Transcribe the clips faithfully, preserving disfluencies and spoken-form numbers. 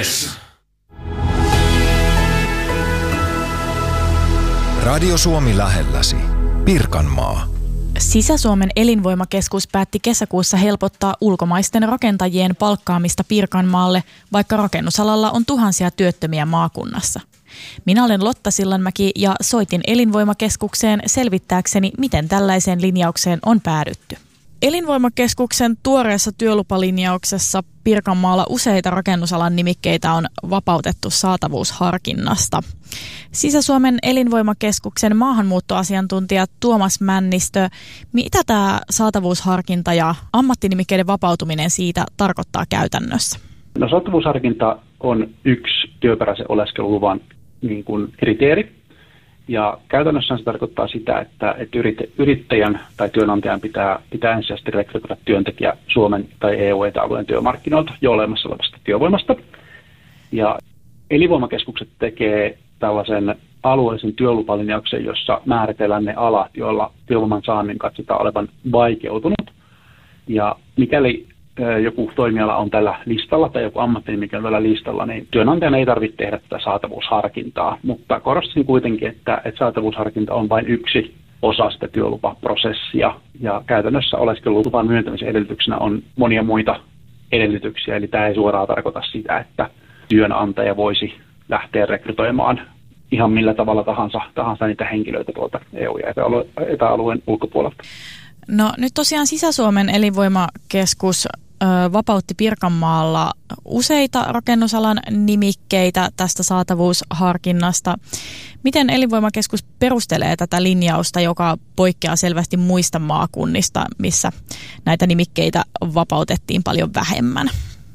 Express. Radio Suomi lähelläsi. Pirkanmaa. Sisä-Suomen elinvoimakeskus päätti kesäkuussa helpottaa ulkomaisten rakentajien palkkaamista Pirkanmaalle, vaikka rakennusalalla on tuhansia työttömiä maakunnassa. Minä olen Lotta Sillanmäki ja soitin elinvoimakeskukseen selvittääkseni, miten tällaiseen linjaukseen on päädytty. Elinvoimakeskuksen tuoreessa työlupalinjauksessa Pirkanmaalla useita rakennusalan nimikkeitä on vapautettu saatavuusharkinnasta. Sisä-Suomen elinvoimakeskuksen maahanmuuttoasiantuntija Tuomas Männistö, mitä tämä saatavuusharkinta ja ammattinimikkeiden vapautuminen siitä tarkoittaa käytännössä? No, saatavuusharkinta on yksi työperäisen oleskeluluvan niin kuin kriteeri. Ja käytännössä se tarkoittaa sitä, että, että yrittäjän tai työnantajan pitää, pitää ensisijaisesti rekrytoida työntekijä Suomen tai E U-alueen työmarkkinoilta jo olemassa olevasta työvoimasta. Ja elinvoimakeskukset tekee tällaisen alueellisen työlupalinjauksen, jossa määritellään ne alat, joilla työvoiman saannin katsotaan olevan vaikeutunut. Ja mikäli joku toimiala on tällä listalla tai joku ammattinimike on tällä listalla, niin työnantajan ei tarvitse tehdä tätä saatavuusharkintaa. Mutta korostin kuitenkin, että, että saatavuusharkinta on vain yksi osa sitä työlupaprosessia. Ja käytännössä oleskeluluvan myöntämisen edellytyksenä on monia muita edellytyksiä. Eli tämä ei suoraan tarkoita sitä, että työnantaja voisi lähteä rekrytoimaan ihan millä tavalla tahansa, tahansa niitä henkilöitä tuolta E U- ja etäalueen ulkopuolelta. No nyt tosiaan Sisä-Suomen elinvoimakeskus ö, vapautti Pirkanmaalla useita rakennusalan nimikkeitä tästä saatavuusharkinnasta. Miten elinvoimakeskus perustelee tätä linjausta, joka poikkeaa selvästi muista maakunnista, missä näitä nimikkeitä vapautettiin paljon vähemmän?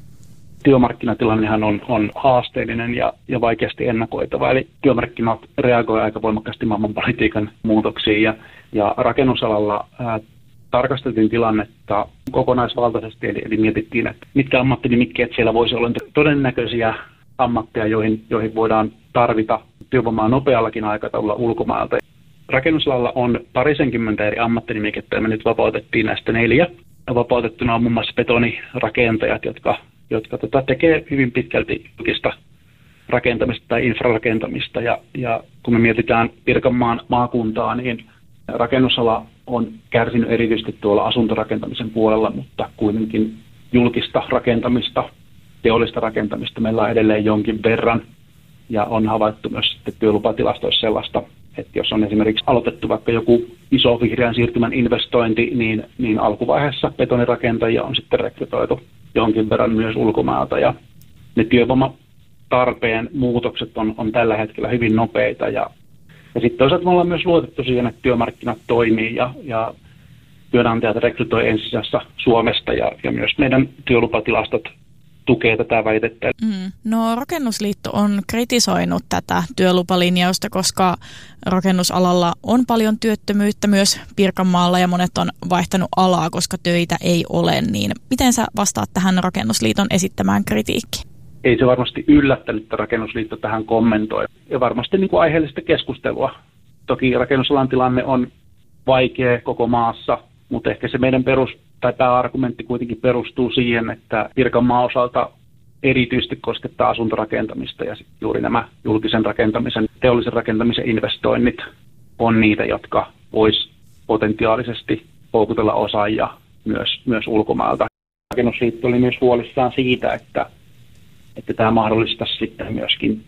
Työmarkkinatilannehan on, on haasteellinen ja, ja vaikeasti ennakoitava, eli työmarkkinat reagoivat aika voimakkaasti maailmanpolitiikan muutoksiin ja, ja rakennusalalla ää, tarkasteltiin tilannetta kokonaisvaltaisesti, eli, eli mietittiin, että mitkä ammattinimikkeet siellä voisi olla todennäköisiä ammatteja, joihin, joihin voidaan tarvita työvoimaa nopeallakin aikataululla ulkomailta. Rakennusalalla on parisenkymmentä eri ammattinimikettä, ja me nyt vapautettiin näistä neljä. Vapautettuna on muun muassa betonirakentajat, jotka, jotka tota, tekee hyvin pitkälti julkista rakentamista tai infrarakentamista. Ja, ja kun me mietitään Pirkanmaan maakuntaa, niin rakennusala on kärsinyt erityisesti tuolla asuntorakentamisen puolella, mutta kuitenkin julkista rakentamista, teollista rakentamista meillä on edelleen jonkin verran. Ja on havaittu myös sitten työlupatilastoissa sellaista, että jos on esimerkiksi aloitettu vaikka joku iso vihreän siirtymän investointi, niin, niin alkuvaiheessa betonirakentajia on sitten rekrytoitu jonkin verran myös ulkomailta. Ja ne työvoimatarpeen muutokset on, on tällä hetkellä hyvin nopeita. Ja, ja sitten toisaalta me ollaan myös luotettu siihen, että työmarkkinat toimii ja, ja työnantajat rekrytoi ensisijassa Suomesta ja, ja myös meidän työlupatilastot tukee tätä väitettä. Mm. No, Rakennusliitto on kritisoinut tätä työlupalinjausta, koska rakennusalalla on paljon työttömyyttä myös Pirkanmaalla ja monet on vaihtanut alaa, koska töitä ei ole. Niin miten sä vastaat tähän Rakennusliiton esittämään kritiikkiin? Ei se varmasti yllättänyt, että Rakennusliitto tähän kommentoi. Ja varmasti niin kuin aiheellista keskustelua. Toki rakennusalan tilanne on vaikea koko maassa, mutta ehkä se meidän perus tai pääargumentti kuitenkin perustuu siihen, että Pirkanmaan osalta erityisesti koskettaa asuntorakentamista ja juuri nämä julkisen rakentamisen, teollisen rakentamisen investoinnit on niitä, jotka vois potentiaalisesti houkutella osaajia myös, myös ulkomailta. Rakennusliitto oli myös huolissaan siitä, että, että tämä mahdollistaisi sitten myöskin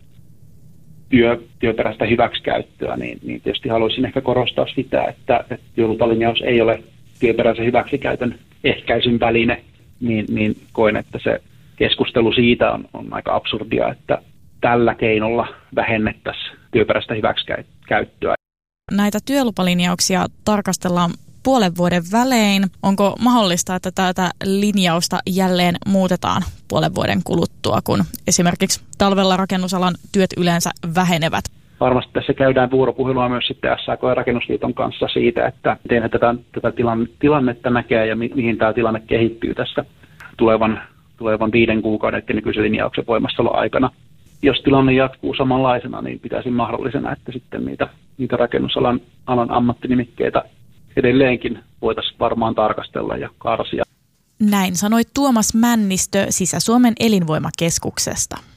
työ, työperäistä hyväksikäyttöä, niin, niin tietysti haluaisin ehkä korostaa sitä, että, että työlupalinjaus ei ole työperäisen hyväksikäytön ehkäisyn väline, niin, niin koen, että se keskustelu siitä on, on aika absurdia, että tällä keinolla vähennettäisiin työperäistä hyväksikäyttöä. Näitä työlupalinjauksia tarkastellaan puolen vuoden välein. Onko mahdollista, että tätä linjausta jälleen muutetaan puolen vuoden kuluttua, kun esimerkiksi talvella rakennusalan työt yleensä vähenevät? Varmasti tässä käydään vuoropuhelua myös sitten S A K ja Rakennusliiton kanssa siitä, että miten tätä, tätä tilannetta näkee ja mi- mihin tämä tilanne kehittyy tässä tulevan, tulevan viiden kuukauden nykyisen linjauksen voimassaolon aikana. Jos tilanne jatkuu samanlaisena, niin pitäisi mahdollisena, että sitten niitä, niitä rakennusalan alan ammattinimikkeitä edelleenkin voitaisiin varmaan tarkastella ja karsia. Näin sanoi Tuomas Männistö Sisä-Suomen elinvoimakeskuksesta.